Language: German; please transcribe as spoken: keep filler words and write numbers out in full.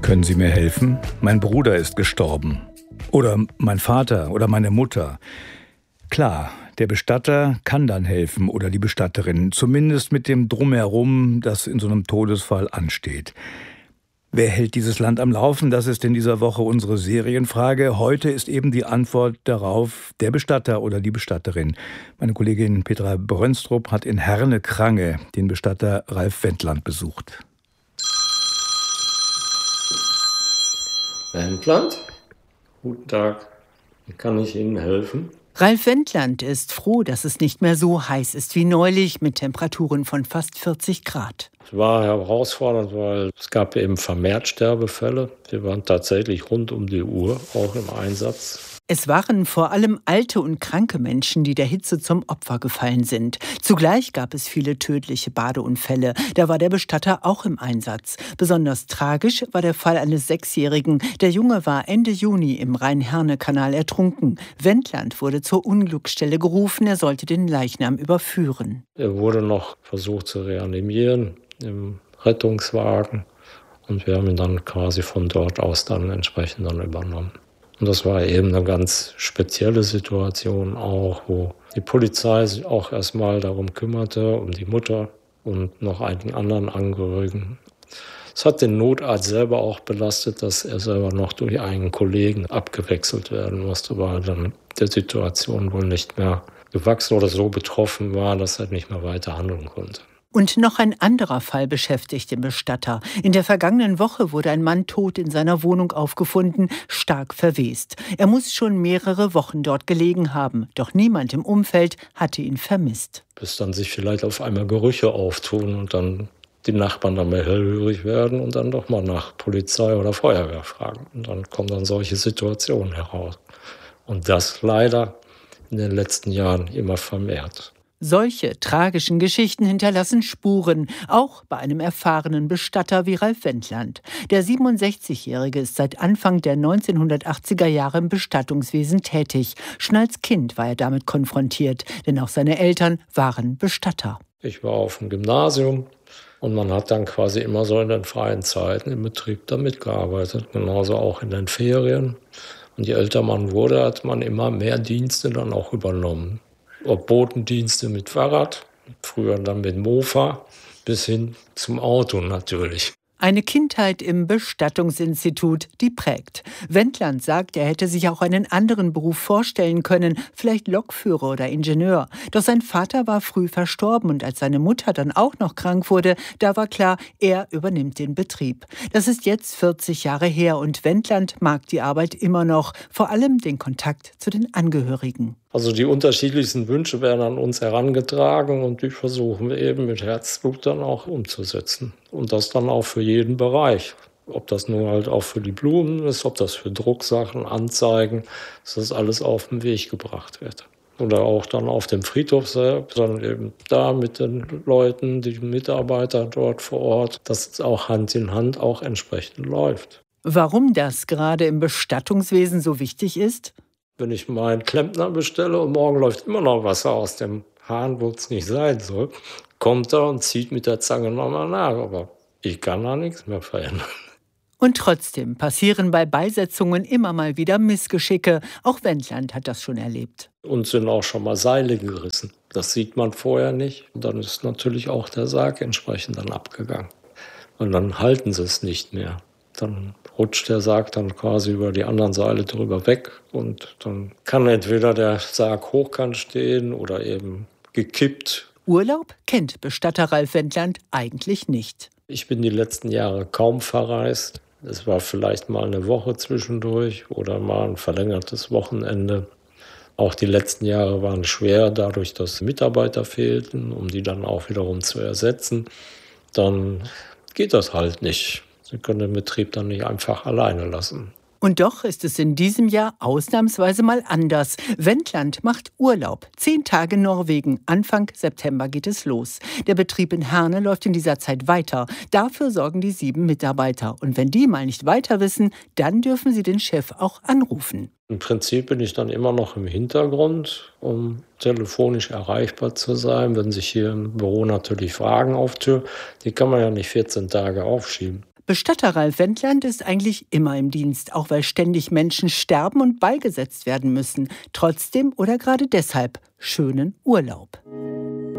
Können Sie mir helfen? Mein Bruder ist gestorben. Oder mein Vater oder meine Mutter. Klar, der Bestatter kann dann helfen oder die Bestatterin, zumindest mit dem Drumherum, das in so einem Todesfall ansteht. Wer hält dieses Land am Laufen? Das ist in dieser Woche unsere Serienfrage. Heute ist eben die Antwort darauf der Bestatter oder die Bestatterin. Meine Kollegin Petra Brönstrup hat in Herne-Krange den Bestatter Ralf Wendland besucht. Wendland? Guten Tag. Wie kann ich Ihnen helfen? Ralf Wendland ist froh, dass es nicht mehr so heiß ist wie neulich mit Temperaturen von fast vierzig Grad. Es war herausfordernd, weil es gab eben vermehrt Sterbefälle. Wir waren tatsächlich rund um die Uhr auch im Einsatz. Es waren vor allem alte und kranke Menschen, die der Hitze zum Opfer gefallen sind. Zugleich gab es viele tödliche Badeunfälle. Da war der Bestatter auch im Einsatz. Besonders tragisch war der Fall eines Sechsjährigen. Der Junge war Ende Juni im Rhein-Herne-Kanal ertrunken. Wendland wurde zur Unglücksstelle gerufen. Er sollte den Leichnam überführen. Er wurde noch versucht zu reanimieren im Rettungswagen. Und wir haben ihn dann quasi von dort aus dann entsprechend dann übernommen. Und das war eben eine ganz spezielle Situation auch, wo die Polizei sich auch erstmal darum kümmerte, um die Mutter und noch einigen anderen Angehörigen. Es hat den Notarzt selber auch belastet, dass er selber noch durch einen Kollegen abgewechselt werden musste, weil er dann der Situation wohl nicht mehr gewachsen oder so betroffen war, dass er nicht mehr weiter handeln konnte. Und noch ein anderer Fall beschäftigt den Bestatter. In der vergangenen Woche wurde ein Mann tot in seiner Wohnung aufgefunden, stark verwest. Er muss schon mehrere Wochen dort gelegen haben, doch niemand im Umfeld hatte ihn vermisst. Bis dann sich vielleicht auf einmal Gerüche auftun und dann die Nachbarn dann mehr hellhörig werden und dann doch mal nach Polizei oder Feuerwehr fragen. Und dann kommen dann solche Situationen heraus. Und das leider in den letzten Jahren immer vermehrt. Solche tragischen Geschichten hinterlassen Spuren, auch bei einem erfahrenen Bestatter wie Ralf Wendland. Der siebenundsechzigjährige ist seit Anfang der neunzehnhundertachtziger Jahre im Bestattungswesen tätig. Schon als Kind war er damit konfrontiert, denn auch seine Eltern waren Bestatter. Ich war auf dem Gymnasium und man hat dann quasi immer so in den freien Zeiten im Betrieb da mitgearbeitet, genauso auch in den Ferien. Und je älter man wurde, hat man immer mehr Dienste dann auch übernommen. Ob Botendienste mit Fahrrad, früher dann mit Mofa, bis hin zum Auto natürlich. Eine Kindheit im Bestattungsinstitut, die prägt. Wendland sagt, er hätte sich auch einen anderen Beruf vorstellen können, vielleicht Lokführer oder Ingenieur. Doch sein Vater war früh verstorben und als seine Mutter dann auch noch krank wurde, da war klar, er übernimmt den Betrieb. Das ist jetzt vierzig Jahre her und Wendland mag die Arbeit immer noch, vor allem den Kontakt zu den Angehörigen. Also die unterschiedlichsten Wünsche werden an uns herangetragen und die versuchen wir eben mit Herzblut dann auch umzusetzen. Und das dann auch für jeden Bereich. Ob das nur halt auch für die Blumen ist, ob das für Drucksachen, Anzeigen, dass das alles auf den Weg gebracht wird. Oder auch dann auf dem Friedhof selbst, dann eben da mit den Leuten, die Mitarbeiter dort vor Ort, dass es auch Hand in Hand auch entsprechend läuft. Warum das gerade im Bestattungswesen so wichtig ist? Wenn ich meinen Klempner bestelle und morgen läuft immer noch Wasser aus dem Hahn, wo es nicht sein soll, kommt er und zieht mit der Zange nochmal nach. Aber ich kann da nichts mehr verändern. Und trotzdem passieren bei Beisetzungen immer mal wieder Missgeschicke. Auch Wendland hat das schon erlebt. Uns sind auch schon mal Seile gerissen. Das sieht man vorher nicht. Und dann ist natürlich auch der Sarg entsprechend dann abgegangen. Und dann halten sie es nicht mehr. Dann rutscht der Sarg dann quasi über die anderen Seile drüber weg und dann kann entweder der Sarg hochkant stehen oder eben gekippt. Urlaub kennt Bestatter Ralf Wendland eigentlich nicht. Ich bin die letzten Jahre kaum verreist. Es war vielleicht mal eine Woche zwischendurch oder mal ein verlängertes Wochenende. Auch die letzten Jahre waren schwer, dadurch, dass Mitarbeiter fehlten, um die dann auch wiederum zu ersetzen. Dann geht das halt nicht. Sie können den Betrieb dann nicht einfach alleine lassen. Und doch ist es in diesem Jahr ausnahmsweise mal anders. Wendland macht Urlaub. Zehn Tage Norwegen. Anfang September geht es los. Der Betrieb in Herne läuft in dieser Zeit weiter. Dafür sorgen die sieben Mitarbeiter. Und wenn die mal nicht weiter wissen, dann dürfen sie den Chef auch anrufen. Im Prinzip bin ich dann immer noch im Hintergrund, um telefonisch erreichbar zu sein. Wenn sich hier im Büro natürlich Fragen auftun, die kann man ja nicht vierzehn Tage aufschieben. Bestatter Ralf Wendland ist eigentlich immer im Dienst, auch weil ständig Menschen sterben und beigesetzt werden müssen. Trotzdem oder gerade deshalb schönen Urlaub.